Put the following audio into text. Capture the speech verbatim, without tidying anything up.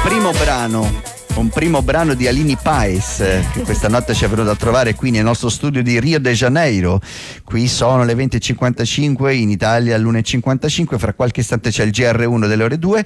primo brano. Un primo brano di Alini Paes, che questa notte ci è venuto a trovare qui nel nostro studio di Rio de Janeiro. Qui sono le venti e cinquantacinque, in Italia l'una e cinquantacinque, fra qualche istante c'è il G R uno delle ore due